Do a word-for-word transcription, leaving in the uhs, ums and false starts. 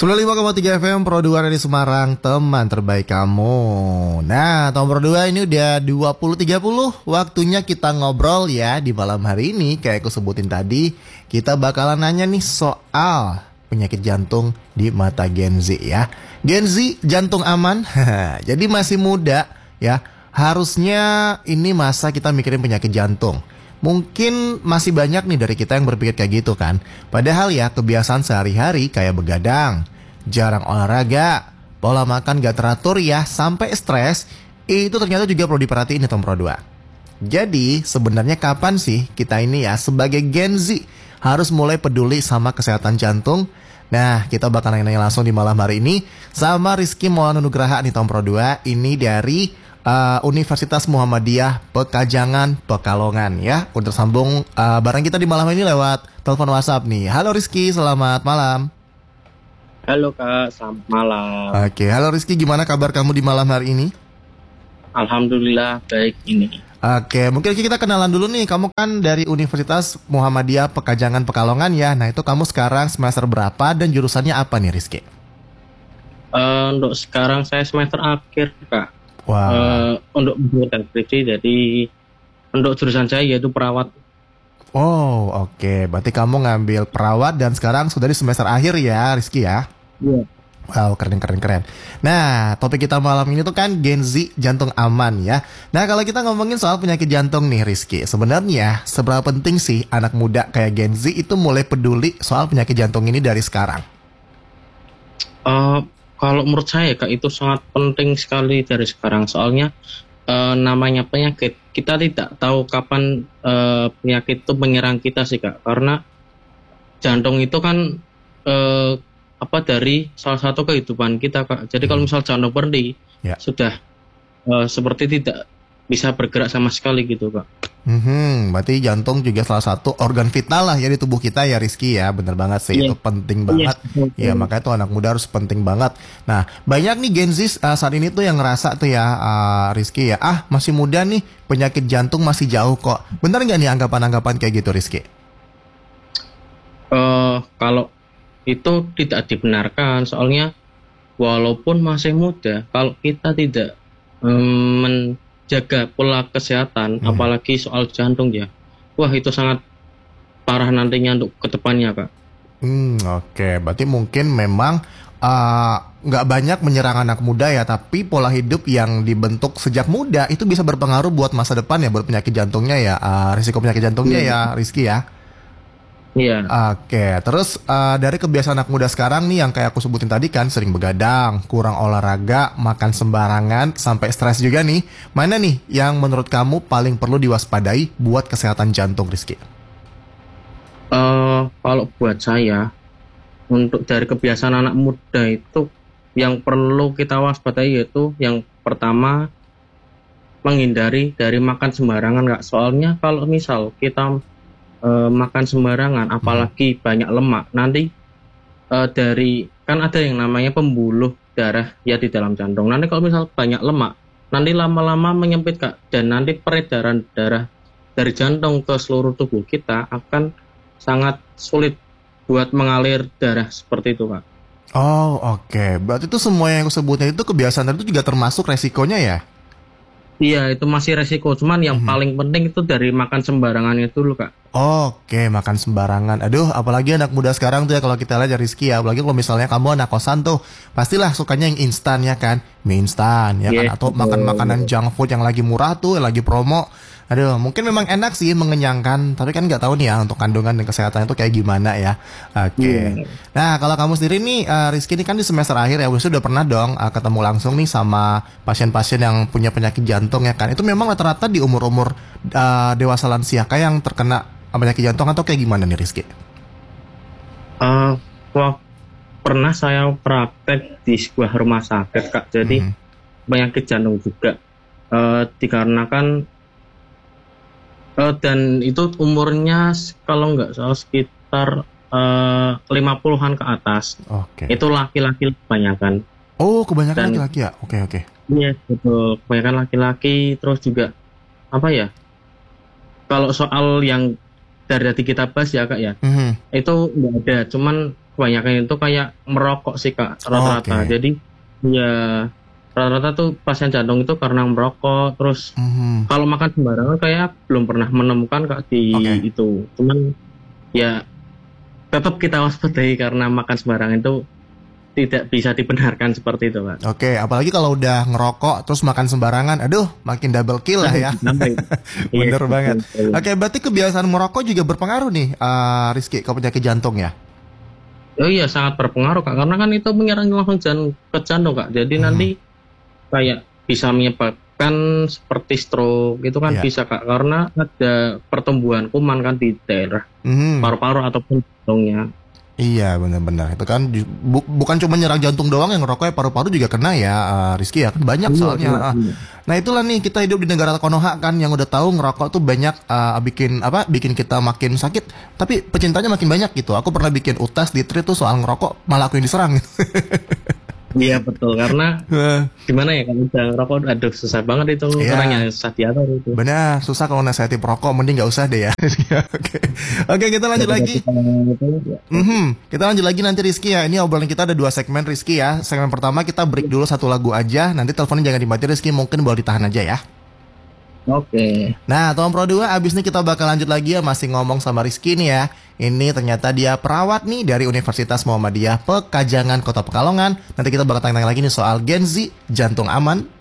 sembilan puluh lima koma tiga F M Pro dua dari Semarang, teman terbaik kamu. Nah, tahun Pro dua ini udah dua puluh tiga puluh. Waktunya kita ngobrol ya di malam hari ini. Kayak aku sebutin tadi, kita bakalan nanya nih soal penyakit jantung di mata Gen Z ya. Gen Z jantung aman. Jadi masih muda ya. Harusnya ini masa kita mikirin penyakit jantung. Mungkin masih banyak nih dari kita yang berpikir kayak gitu kan. Padahal ya kebiasaan sehari-hari kayak begadang, jarang olahraga, pola makan gak teratur ya, sampai stres, itu ternyata juga perlu diperhatiin nih Tom Pro dua. Jadi sebenarnya kapan sih kita ini ya sebagai Gen Z harus mulai peduli sama kesehatan jantung? Nah, kita bakal nanya-nanya langsung di malam hari ini sama Rizky Maulana Nugraha nih Tom Pro dua. Ini dari Uh, Universitas Muhammadiyah Pekajangan Pekalongan ya. Untuk sambung uh, bareng kita di malam ini lewat telepon WhatsApp nih. Halo Rizky, selamat malam. Halo Kak, selamat malam. Oke, halo Rizky, gimana kabar kamu di malam hari ini? Alhamdulillah baik ini. Oke, mungkin kita kenalan dulu nih. Kamu kan dari Universitas Muhammadiyah Pekajangan Pekalongan ya. Nah itu kamu sekarang semester berapa dan jurusannya apa nih Rizky? Uh, untuk sekarang saya semester akhir Kak. Wow. Uh, untuk skripsi, jadi untuk jurusan saya yaitu perawat. Oh oke, okay. Berarti kamu ngambil perawat dan sekarang sudah di semester akhir ya Rizky ya? Iya. Wow, keren keren keren. Nah, topik kita malam ini tuh kan Gen Z jantung aman ya. Nah, kalau kita ngomongin soal penyakit jantung nih Rizky, sebenarnya seberapa penting sih anak muda kayak Gen Z itu mulai peduli soal penyakit jantung ini dari sekarang? Uh, Kalau menurut saya Kak itu sangat penting sekali dari sekarang. Soalnya e, namanya penyakit, kita tidak tahu kapan e, penyakit itu menyerang kita sih Kak. Karena jantung itu kan e, apa dari salah satu kehidupan kita Kak. Jadi hmm. kalau misal jantung berhenti, ya. sudah e, seperti tidak bisa bergerak sama sekali gitu Kak. Hmm, berarti jantung juga salah satu organ vital lah ya di tubuh kita ya Rizky ya. Bener banget sih, yeah. Itu penting banget. Yeah. Ya makanya tuh anak muda harus penting banget. Nah banyak nih Gen Z uh, saat ini tuh yang ngerasa tuh ya uh, Rizky ya, ah masih muda nih, penyakit jantung masih jauh kok. Bener gak nih anggapan-anggapan kayak gitu Rizky? Uh, kalau itu tidak dibenarkan. Soalnya walaupun masih muda, kalau kita tidak um, men jaga pola kesehatan, hmm. apalagi soal jantung ya, wah itu sangat parah nantinya untuk kedepannya Kak. Hmm oke, okay. Berarti mungkin memang nggak uh, banyak menyerang anak muda ya, tapi pola hidup yang dibentuk sejak muda itu bisa berpengaruh buat masa depan ya, buat penyakit jantungnya ya, uh, risiko penyakit jantungnya hmm. ya Rizky ya. Iya. Oke, terus uh, dari kebiasaan anak muda sekarang nih yang kayak aku sebutin tadi kan, sering begadang, kurang olahraga, makan sembarangan, sampai stres juga nih. Mana nih yang menurut kamu paling perlu diwaspadai buat kesehatan jantung Rizky? Uh, kalau buat saya, untuk dari kebiasaan anak muda itu yang perlu kita waspadai yaitu yang pertama menghindari dari makan sembarangan Kak. Soalnya kalau misal kita Uh, makan sembarangan, apalagi hmm. banyak lemak, nanti uh, dari kan ada yang namanya pembuluh darah ya di dalam jantung. Nanti kalau misal banyak lemak, nanti lama-lama menyempit Kak, dan nanti peredaran darah dari jantung ke seluruh tubuh kita akan sangat sulit buat mengalir darah seperti itu Kak. Oh oke, okay. Berarti itu semua yang aku sebutnya itu kebiasaan itu juga termasuk resikonya ya? Iya, itu masih resiko. Cuman yang hmm. paling penting itu dari makan sembarangannya dulu Kak. Oke, makan sembarangan. Aduh, apalagi anak muda sekarang tuh ya kalau kita lihat dari Rizky ya. Apalagi kalau misalnya kamu anak kosan tuh, pastilah sukanya yang instan ya kan. Mie instan ya yeah, kan. Atau makan makanan junk food yang lagi murah tuh, yang lagi promo. Aduh, mungkin memang enak sih, mengenyangkan. Tapi kan nggak tahu nih ya untuk kandungan dan kesehatan itu kayak gimana ya. Oke. Yeah. Nah, kalau kamu sendiri nih, uh, Rizky ini kan di semester akhir ya. Udah pernah dong uh, ketemu langsung nih sama pasien-pasien yang punya penyakit jantung ya kan. Itu memang rata-rata di umur-umur uh, dewasa lansia kayak yang terkena penyakit jantung atau kayak gimana nih Rizky? Uh, wah, pernah saya praktek di sebuah rumah sakit Kak. Jadi mm-hmm. penyakit jantung juga. Uh, dikarenakan uh, dan itu umurnya kalau nggak salah sekitar uh, lima puluhan ke atas. Okay. Itu laki-laki kebanyakan. Oh, kebanyakan dan, laki-laki ya? Oke, okay, oke. Okay. Iya, betul. Kebanyakan laki-laki, terus juga apa ya? Kalau soal yang dari tadi kita bahas ya Kak ya, mm-hmm. itu nggak ada. Cuman kebanyakan itu kayak merokok sih Kak rata-rata. Oke. Jadi ya rata-rata tuh pasien jantung itu karena merokok. Terus Mhm. kalau makan sembarangan kayak belum pernah menemukan Kak di Oke. itu. Cuman ya tetap kita waspadai karena makan sembarangan itu tidak bisa dibenarkan seperti itu Kak. Oke, apalagi kalau udah ngerokok terus makan sembarangan, aduh makin double kill lah ya. Sampai. Iya, Bener banget. betul. Oke, berarti kebiasaan merokok juga berpengaruh nih, eh, Rizky, ke penyakit jantung ya? Oh iya sangat berpengaruh Kak karena kan itu menyerang langsung jan ke jantung Kak. Jadi Mhm. nanti kayak bisa menyebabkan seperti stroke itu kan Iya. bisa Kak karena ada pertumbuhan kuman kan di daerah Mhm. paru-paru ataupun jantungnya. Iya, benar-benar. Itu kan ju- bu- bukan cuma nyerang jantung doang yang ngerokok ya, paru-paru juga kena ya, eh, Rizky ya. Kan banyak Iya, soalnya. iya, ah. iya. Nah, itulah nih kita hidup di negara Konoha kan yang udah tahu ngerokok tuh banyak eh, bikin apa? Bikin kita makin sakit, tapi pecintanya makin banyak gitu. Aku pernah bikin utas di tweet tuh soal ngerokok, malah aku yang diserang. Iya betul karena gimana ya kalau udah rokok aduh susah banget itu Iya. orangnya susah diatur itu. Benar, susah kalau nasihatin perokok, mending nggak usah deh ya. Oke, oke kita lanjut lagi. Mhm, kita lanjut lagi nanti Rizky ya. Ini obrolan kita ada dua segmen Rizky ya. Segmen pertama kita break dulu satu lagu aja. Nanti teleponnya jangan dimatiin Rizky, mungkin boleh ditahan aja ya. Oke. Nah, Tom Pro dua abis ini kita bakal lanjut lagi ya. Masih ngomong sama Rizky nih ya. Ini ternyata dia perawat nih dari Universitas Muhammadiyah Pekajangan Kota Pekalongan. Nanti kita bakal tanya-tanya lagi nih soal Gen Z, jantung aman